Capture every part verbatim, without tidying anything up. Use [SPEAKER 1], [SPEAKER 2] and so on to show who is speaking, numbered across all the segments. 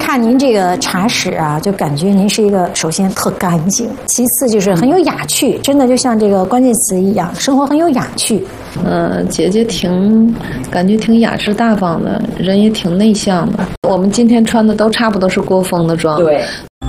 [SPEAKER 1] 看您这个茶室啊，就感觉您是一个首先特干净，其次就是很有雅趣，真的就像这个关键词一样，生活很有雅趣。
[SPEAKER 2] 呃，姐姐挺感觉挺雅致大方的，人也挺内向的。我们今天穿的都差不多是国风的装。
[SPEAKER 1] 对。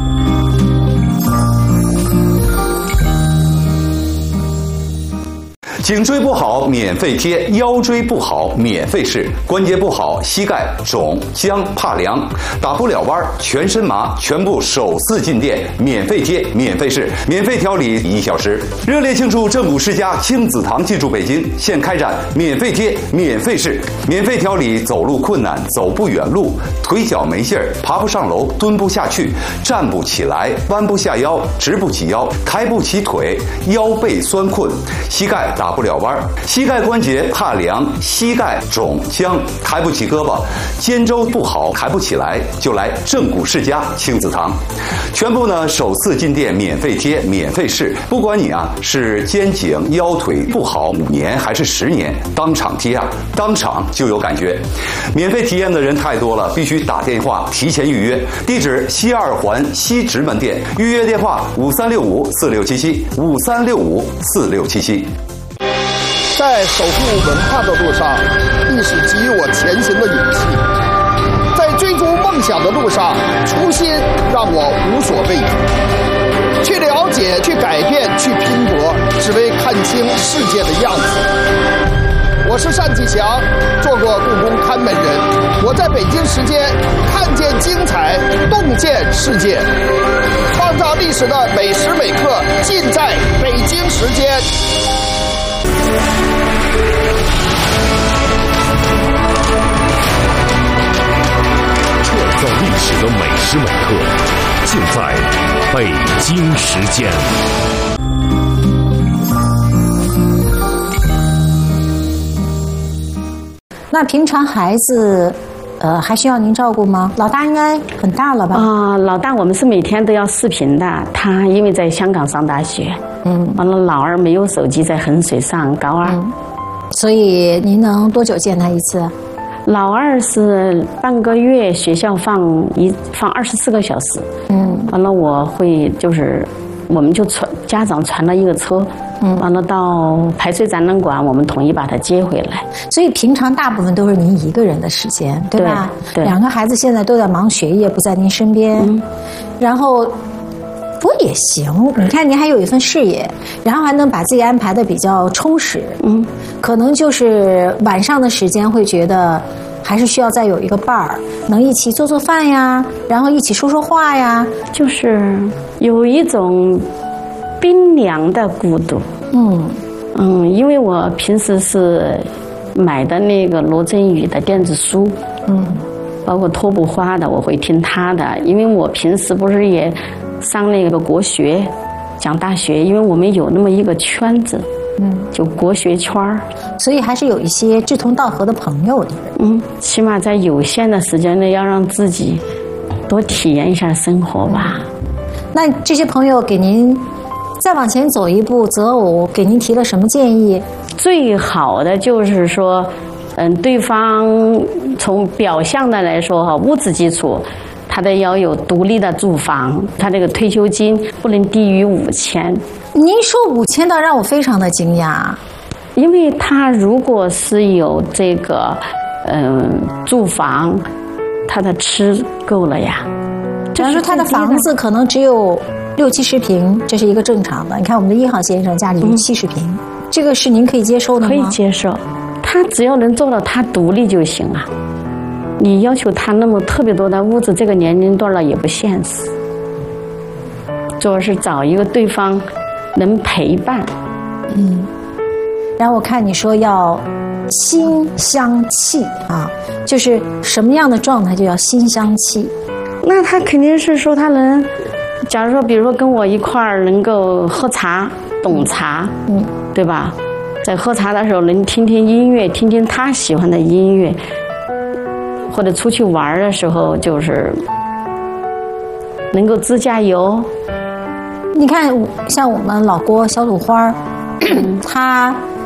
[SPEAKER 3] 颈椎不好免费贴，腰椎不好免费试，关节不好膝盖肿僵怕凉打不了弯全身麻，全部首次进店免费贴免费试，免费调理一小时。热烈庆祝正骨世家亲子堂进驻北京，现开展免费贴免费试，免费调理走路困难走不远路，腿脚没劲儿爬不上楼蹲不下去站不起来弯不下腰直不起腰抬不起腿腰背酸困膝盖打不了弯，膝盖关节怕凉，膝盖肿僵，抬不起胳膊，肩周不好，抬不起来，就来正骨世家亲子堂。全部呢首次进店免费贴免费试，不管你啊是肩颈腰腿不好五年还是十年，当场贴啊，当场就有感觉。免费体验的人太多了，必须打电话提前预约。地址西二环西直门店，预约电话五三六五四六七七五三六五四六七七。
[SPEAKER 4] 在守护文化的路上，历史给予我前行的勇气；在追逐梦想的路上，初心让我无所畏惧。去了解，去改变，去拼搏，只为看清世界的样子。我是单霁翔，做过故宫看门人。我在北京时间看见精彩，洞见世界，创造历史的每时每刻，尽在北京时间。
[SPEAKER 5] 创造历史的每时每刻，尽在北京时间。
[SPEAKER 1] 那平常孩子，呃，还需要您照顾吗？老大应该很大了吧？
[SPEAKER 6] 啊、呃，老大我们是每天都要视频的，他因为在香港上大学，嗯，完了老二没有手机，在衡水上高二，嗯、
[SPEAKER 1] 所以您能多久见他一次？
[SPEAKER 6] 老二是半个月，学校放一放二十四个小时，嗯，完了我会就是，我们就传家长传了一个车。嗯，完了到排水展览馆，我们统一把他接回来。
[SPEAKER 1] 所以平常大部分都是您一个人的时间，对吧？
[SPEAKER 6] 对，对
[SPEAKER 1] 两个孩子现在都在忙学业，不在您身边。嗯，然后，不过也行。你看，您还有一份事业，然后还能把自己安排的比较充实。嗯，可能就是晚上的时间会觉得，还是需要再有一个伴儿，能一起做做饭呀，然后一起说说话呀，
[SPEAKER 6] 就是有一种冰凉的孤独。嗯嗯，因为我平时是买的那个罗振宇的电子书，嗯，包括托布花的，我会听他的。因为我平时不是也上那个国学，讲大学，因为我们有那么一个圈子，嗯，就国学圈儿，
[SPEAKER 1] 所以还是有一些志同道合的朋友的。
[SPEAKER 6] 嗯，起码在有限的时间内，要让自己多体验一下生活吧。
[SPEAKER 1] 那这些朋友给您再往前走一步，择偶给您提了什么建议？
[SPEAKER 6] 最好的就是说，嗯，对方从表象的来说哈，物质基础，他得要有独立的住房，他这个退休金不能低于五千。
[SPEAKER 1] 您说五千，倒让我非常的惊讶，
[SPEAKER 6] 因为他如果是有这个嗯住房，他的吃够了呀。
[SPEAKER 1] 假如说他的房子可能只有六七十平，这是一个正常的。你看我们的一号先生家里有七十平，嗯，这个是您可以接受的吗？
[SPEAKER 6] 可以接受，他只要能做到他独立就行了。你要求他那么特别多的物质，这个年龄段了也不现实。主要是找一个对方能陪伴。
[SPEAKER 1] 嗯，然后我看你说要心相契啊，就是什么样的状态就要心相契。
[SPEAKER 6] 那他肯定是说他能，假如说比如说跟我一块儿能够喝茶懂茶，嗯，对吧？在喝茶的时候能听听音乐，听听他喜欢的音乐，或者出去玩的时候就是能够自驾游。你看像我们老郭小鲁花他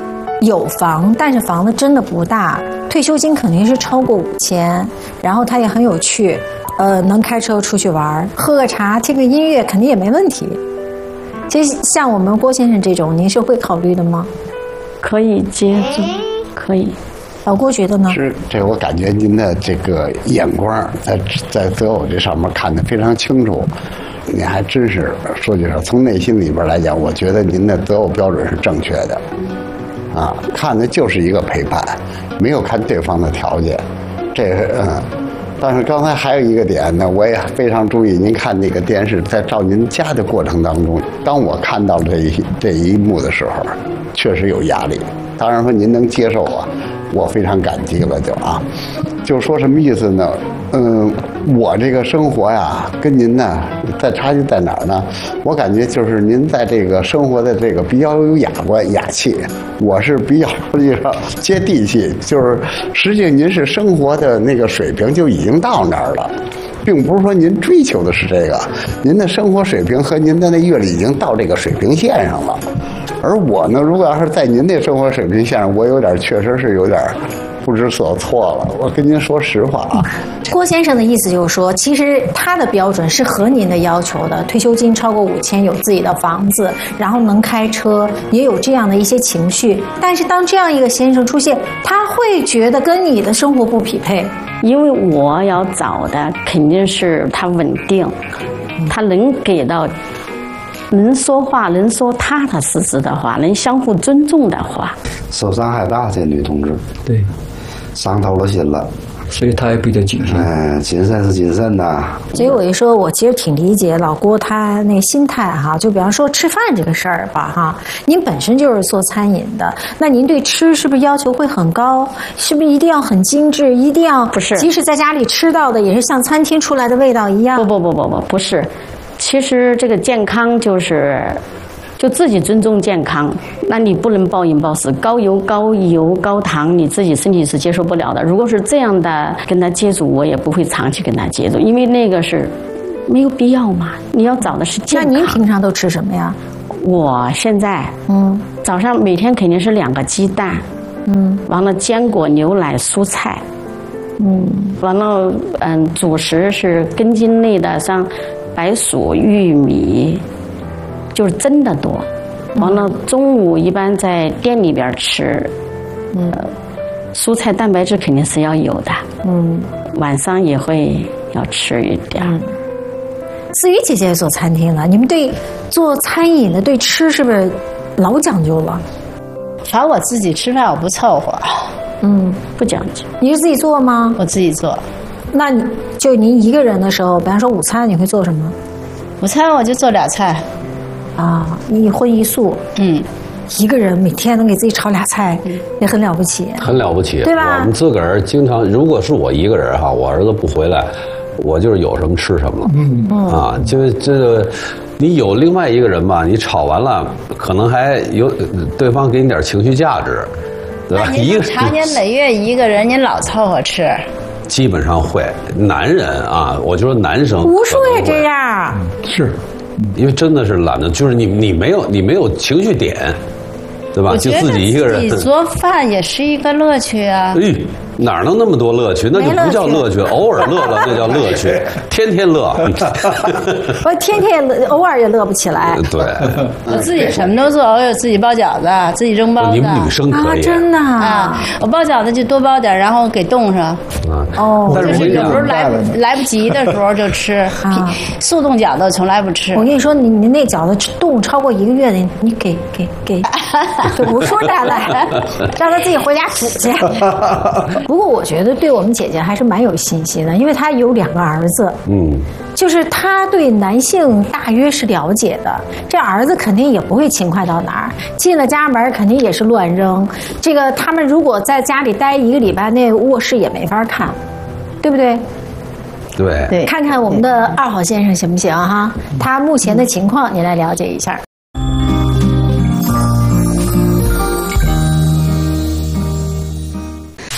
[SPEAKER 1] 有房，但是房子真的不大，退休金肯定是超过五千，然后他也很有趣，呃，能开车出去玩，喝个茶，听个音乐，肯定也没问题。其实像我们郭先生这种，您是会考虑的吗？
[SPEAKER 6] 可以接住，可以。
[SPEAKER 1] 老郭觉得呢？
[SPEAKER 7] 是，这我感觉您的这个眼光在在择偶这上面看得非常清楚。您还真是说句实话，从内心里边来讲，我觉得您的择偶标准是正确的。啊，看的就是一个陪伴，没有看对方的条件。这个嗯。但是刚才还有一个点呢，我也非常注意。您看那个电视，在照您家的过程当中，当我看到这一这一幕的时候，确实有压力。当然说您能接受啊，我非常感激了就啊。就说什么意思呢？嗯，我这个生活呀，跟您呢，在差距在哪儿呢？我感觉就是您在这个生活的这个比较有雅观雅气，我是比较接地气，就是实际您是生活的那个水平就已经到那儿了，并不是说您追求的是这个，您的生活水平和您的那阅历已经到这个水平线上了。而我呢，如果要是在您那生活水平线上，我有点确实是有点不知所措了。我跟您说实话啊。
[SPEAKER 1] 郭先生的意思就是说，其实他的标准是合您的要求的，退休金超过五千，有自己的房子，然后能开车，也有这样的一些情绪。但是当这样一个先生出现，他会觉得跟你的生活不匹配，
[SPEAKER 6] 因为我要找的肯定是他稳定，他能给到。能说话，能说踏踏实实的话，能相互尊重的话。
[SPEAKER 8] 受伤害大，这女同志，
[SPEAKER 9] 对，
[SPEAKER 8] 伤透了心了，
[SPEAKER 9] 所以她也比较谨慎。
[SPEAKER 8] 嗯，谨慎是谨慎呐。
[SPEAKER 1] 所以我就说，我其实挺理解老郭他那心态哈。就比方说吃饭这个事儿吧哈，您本身就是做餐饮的，那您对吃是不是要求会很高？是不是一定要很精致？一定要
[SPEAKER 6] 不是？
[SPEAKER 1] 即使在家里吃到的也是像餐厅出来的味道一样？
[SPEAKER 6] 不不不不不不是。其实这个健康就是，就自己尊重健康。那你不能暴饮暴食，高油、高油、高糖，你自己身体是接受不了的。如果是这样的跟他接触，我也不会长期跟他接触，因为那个是没有必要嘛。你要找的是健康。
[SPEAKER 1] 那您平常都吃什么呀？
[SPEAKER 6] 我现在嗯，早上每天肯定是两个鸡蛋，嗯，完了坚果、牛奶、蔬菜。嗯，完了，嗯，主食是根茎类的，像白薯、玉米，就是蒸的多。完了，中午一般在店里边吃，嗯，蔬菜蛋白质肯定是要有的。嗯，晚上也会要吃一点。嗯，
[SPEAKER 1] 思雨姐姐也做餐厅了，你们对做餐饮的对吃是不是老讲究了？
[SPEAKER 10] 反正我自己吃饭我不凑合。
[SPEAKER 1] 嗯，
[SPEAKER 6] 不讲究。
[SPEAKER 1] 你是自己做吗？
[SPEAKER 10] 我自己做。
[SPEAKER 1] 那你就您一个人的时候，比方说午餐你会做什么？
[SPEAKER 10] 午餐我就做俩菜。
[SPEAKER 1] 啊，一荤一素。
[SPEAKER 10] 嗯，
[SPEAKER 1] 一个人每天能给自己炒俩菜，嗯、也很了不起。
[SPEAKER 11] 很了不起，
[SPEAKER 1] 对吧？
[SPEAKER 11] 我们自个儿经常，如果是我一个人哈，我儿子不回来，我就是有什么吃什么了。嗯啊，就是这个。你有另外一个人吧，你炒完了，可能还有对方给你点情绪价值，对吧？
[SPEAKER 10] 一个长年累月一个人，您老凑合吃。
[SPEAKER 11] 基本上会，男人啊，我就说男生，
[SPEAKER 1] 无数也这样，
[SPEAKER 11] 是，因为真的是懒得，就是你你没有你没有情绪点，对吧？就自己一个人。
[SPEAKER 10] 自己做饭也是一个乐趣啊。
[SPEAKER 11] 哎，哪能那么多乐趣？那就不叫乐趣，偶尔乐乐那叫乐趣，天天乐。
[SPEAKER 1] 我天天乐，偶尔也乐不起来。
[SPEAKER 11] 对，
[SPEAKER 10] 我自己什么都做，我有自己包饺子，自己蒸包子。
[SPEAKER 11] 你们女生可以、
[SPEAKER 1] 啊、真的
[SPEAKER 10] 啊！我包饺子就多包点，然后给冻上。
[SPEAKER 11] 啊
[SPEAKER 1] 哦，
[SPEAKER 10] 就是有时候来不来不及的时候就吃。啊、速冻饺子从来不吃。
[SPEAKER 1] 我跟你说，你你那饺子冻超过一个月的，你给给给，就不说他了，让他自己回家煮去。不过我觉得对我们姐姐还是蛮有信心的，因为她有两个儿子，嗯，就是她对男性大约是了解的。这儿子肯定也不会勤快到哪儿，进了家门肯定也是乱扔。这个他们如果在家里待一个礼拜，那卧室也没法看，对不对？
[SPEAKER 11] 对
[SPEAKER 1] 对，看看我们的二好先生行不行哈？他目前的情况你来了解一下。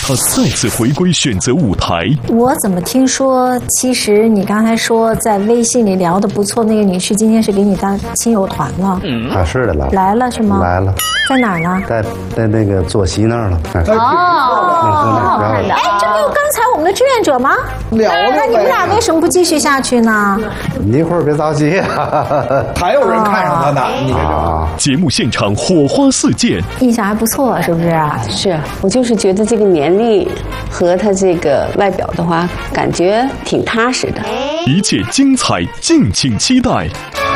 [SPEAKER 5] 他再次回归选择舞台。
[SPEAKER 1] 我怎么听说，其实你刚才说在微信里聊得不错，那个女士今天是给你当亲友团了？
[SPEAKER 8] 嗯，啊，是的了，
[SPEAKER 1] 来了是吗？
[SPEAKER 8] 来了，
[SPEAKER 1] 在哪儿呢？
[SPEAKER 8] 在在那个坐席那儿了。
[SPEAKER 1] 哦，挺好看的。哎，这不有刚才我们的志愿者吗？
[SPEAKER 4] 聊了。
[SPEAKER 1] 那你们俩为什么不继续下去呢？
[SPEAKER 8] 你一会儿别着急，
[SPEAKER 4] 还有人看上他呢。你这
[SPEAKER 5] 种节目现场火花四溅，
[SPEAKER 1] 印象还不错，是不是啊？
[SPEAKER 6] 是我就是觉得这个年龄和他这个外表的话，感觉挺踏实的。
[SPEAKER 5] 一切精彩，敬请期待。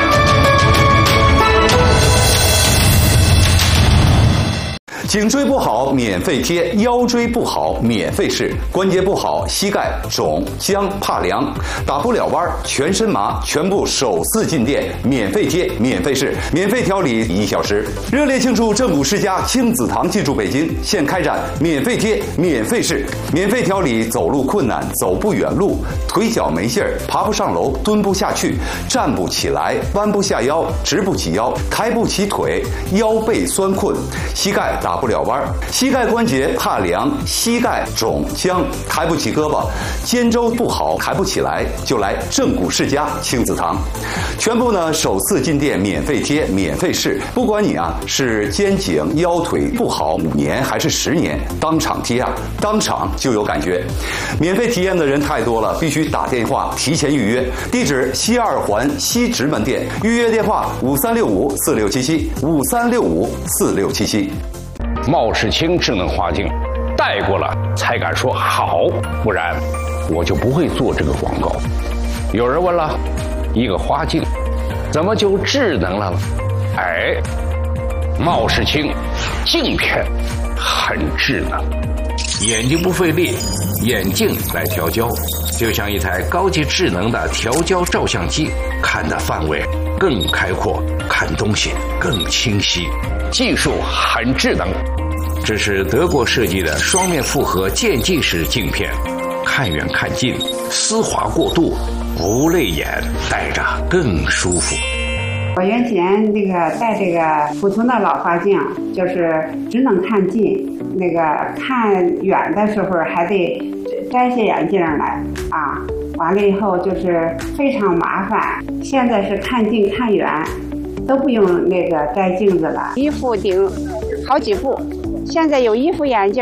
[SPEAKER 3] 颈椎不好免费贴，腰椎不好免费试，关节不好膝盖肿僵怕凉，打不了弯全身麻，全部手四进店免费贴免费试，免费调理一小时。热烈庆祝正骨世家亲子堂进驻北京，现开展免费贴免费试，免费调理走路困难、走不远路、腿脚没劲儿、爬不上楼、蹲不下去、站不起来、弯不下腰、直不起腰、抬不起腿、腰背酸困、膝盖打不了弯，膝盖关节怕凉，膝盖肿僵，抬不起胳膊，肩周不好，抬不起来，就来正骨世家亲子堂，全部呢首次进店免费贴免费试，不管你啊是肩颈腰腿不好五年还是十年，当场贴啊，当场就有感觉。免费体验的人太多了，必须打电话提前预约，地址西二环西直门店，预约电话五三六五四六七七五三六五四六七七。
[SPEAKER 12] 茂世清智能花镜，戴过了才敢说好，不然我就不会做这个广告。有人问了，一个花镜怎么就智能了？哎，茂世清镜片很智能，眼睛不费力，眼镜来调焦，就像一台高级智能的调焦照相机，看的范围更开阔，看东西更清晰，技术很智能。这是德国设计的双面复合渐进式镜片，看远看近，丝滑过渡，不累眼，戴着更舒服。
[SPEAKER 13] 我原先那个戴这个普通的老花镜，就是只能看近，那个看远的时候还得摘下眼镜来啊，完了以后就是非常麻烦。现在是看近看远都不用那个摘镜子了，一副顶好几副。现在有一副眼镜